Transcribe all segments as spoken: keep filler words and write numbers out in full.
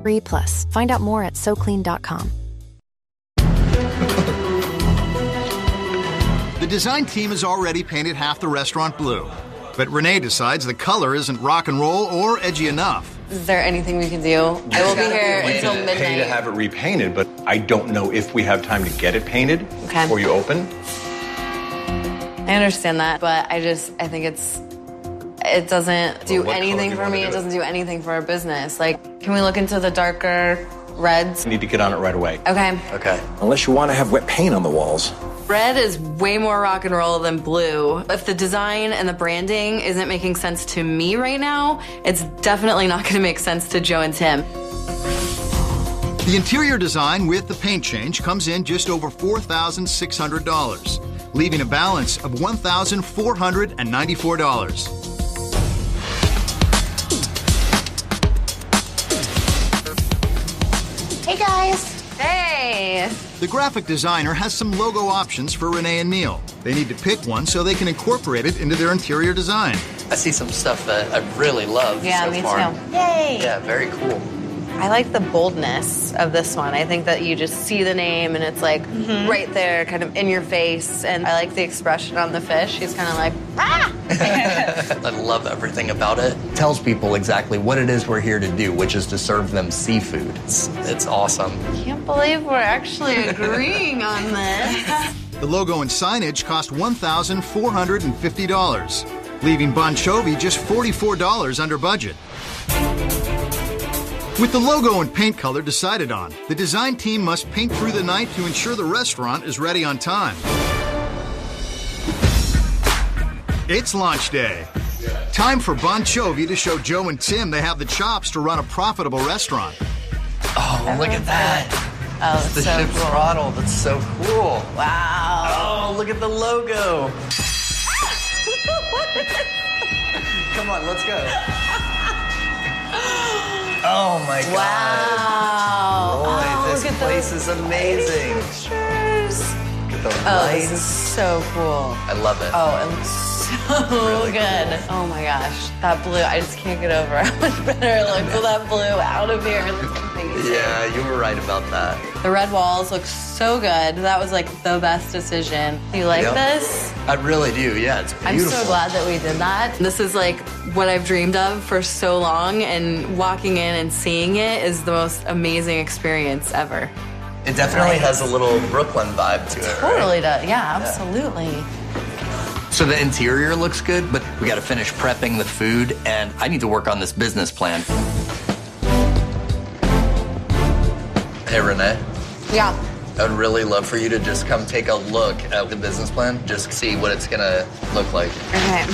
Bree Plus. Find out more at so clean dot com. The design team has already painted half the restaurant blue, but Renee decides the color isn't rock and roll or edgy enough. Is there anything we can do? I will be here until midnight. Pay to have it repainted, but I don't know if we have time to get it painted okay. before you open. I understand that, but I just, I think it's, it doesn't do well, anything do for me. It? it doesn't do anything for our business. Like, can we look into the darker reds? You need to get on it right away. Okay. Okay. Unless you want to have wet paint on the walls. Red is way more rock and roll than blue. If the design and the branding isn't making sense to me right now, it's definitely not going to make sense to Joe and Tim. The interior design with the paint change comes in just over four thousand six hundred dollars, leaving a balance of one thousand four hundred ninety-four dollars. Hey, guys. Hey. The graphic designer has some logo options for Renee and Neil. They need to pick one so they can incorporate it into their interior design. I see some stuff that I really love yeah, so me far. too. Yay! Yeah, very cool. I like the boldness of this one. I think that you just see the name and it's like mm-hmm. right there, kind of in your face. And I like the expression on the fish. He's kind of like, ah! I love everything about it. It tells people exactly what it is we're here to do, which is to serve them seafood. It's, it's awesome. I can't believe we're actually agreeing on this. The logo and signage cost one thousand four hundred fifty dollars, leaving Bon Jovi just forty-four dollars under budget. With the logo and paint color decided on, the design team must paint through the night to ensure the restaurant is ready on time. It's launch day. Time for Bon Jovi to show Joe and Tim they have the chops to run a profitable restaurant. Oh, look at that. Oh, that's the so ship's cool. throttle. That's so cool. Wow. Oh, look at the logo. Come on, let's go. Oh my god. Wow. Boy, oh, this look at place those is amazing. Pictures. Look at the Oh, lights. this is so cool. I love it. Oh, it looks so Really good. cool. Oh my gosh. That blue, I just can't get over how much better it looks with that blue out of here. It looks amazing. Yeah, you were right about that. The red walls look so good. That was like the best decision. You like Yep. this? I really do. Yeah, it's I'm beautiful. so glad that we did that. This is like what I've dreamed of for so long, and walking in and seeing it is the most amazing experience ever. It definitely Right. has a little Brooklyn vibe to it, Totally right? does. Yeah, absolutely. So the interior looks good, but we got to finish prepping the food, and I need to work on this business plan. Hey, Renee. Yeah. I would really love for you to just come take a look at the business plan, just see what it's gonna look like. Okay.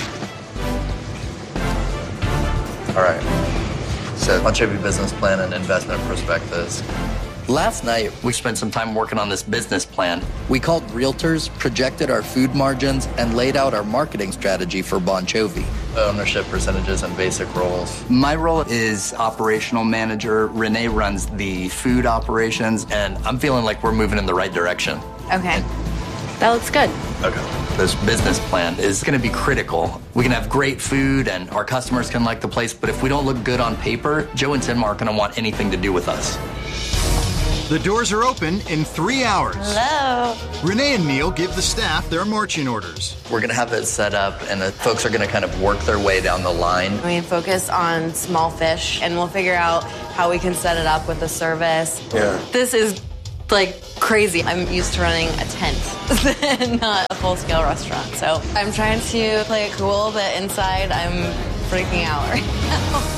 All right. So, Bon Jovi business plan and investment prospectus. Last night, we spent some time working on this business plan. We called realtors, projected our food margins, and laid out our marketing strategy for Bon Jovi. Ownership percentages and basic roles. My role is operational manager. Renee runs the food operations, and I'm feeling like we're moving in the right direction. Okay. That looks good. Okay. This business plan is going to be critical. We can have great food and our customers can like the place, but if we don't look good on paper, Joe and Tim aren't going to want anything to do with us. The doors are open in three hours. Hello. Renee and Neil give the staff their marching orders. We're going to have it set up, and the folks are going to kind of work their way down the line. We focus on small fish, and we'll figure out how we can set it up with the service. Yeah. This is like crazy. I'm used to running a tent, not a full-scale restaurant. So I'm trying to play it cool, but inside I'm freaking out right now.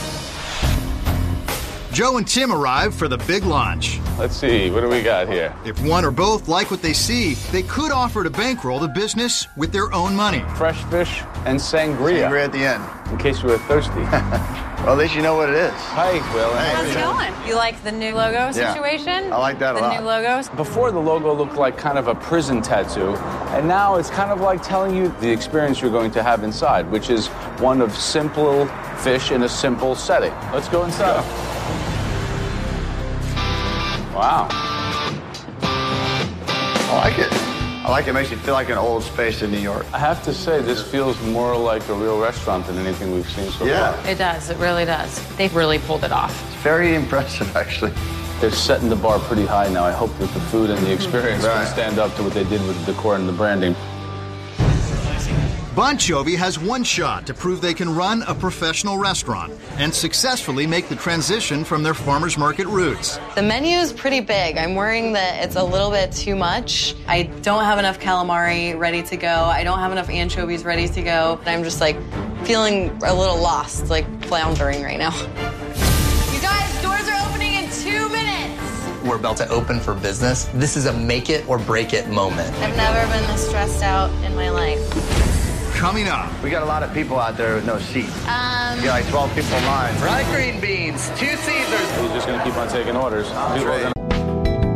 Joe and Tim arrive for the big launch. Let's see, what do we got here? If one or both like what they see, they could offer to bankroll the business with their own money. Fresh fish and sangria. Sangria at the end. In case you were thirsty. Well, at least you know what it is. Hi, Will. Hey. How's it going? You like the new logo situation? I like that a the lot. new logos? Before, the logo looked like kind of a prison tattoo, and now it's kind of like telling you the experience you're going to have inside, which is one of simple fish in a simple setting. Let's go inside. Wow. I like it. I like it. It makes you feel like an old space in New York. I have to say, this feels more like a real restaurant than anything we've seen so Yeah. far. It does. It really does. They've really pulled it off. very impressive, actually. They're setting the bar pretty high now. I hope that the food and the experience Right. will stand up to what they did with the decor and the branding. Bon Jovi has one shot to prove they can run a professional restaurant and successfully make the transition from their farmers market roots. The menu is pretty big. I'm worrying that it's a little bit too much. I don't have enough calamari ready to go. I don't have enough anchovies ready to go. I'm just like feeling a little lost, like floundering right now. You guys, doors are opening in two minutes. We're about to open for business. This is a make it or break it moment. I've never been this stressed out in my life. Coming up. We got a lot of people out there with no seats. Um, We got like twelve people in line. Fried green beans, two Caesars. He's just going to keep on taking orders. People are gonna